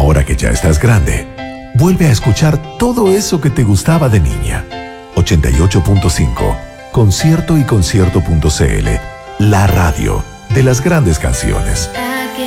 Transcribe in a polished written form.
Ahora que ya estás grande, vuelve a escuchar todo eso que te gustaba de niña. 88.5, Concierto y Concierto.cl, la radio de las grandes canciones.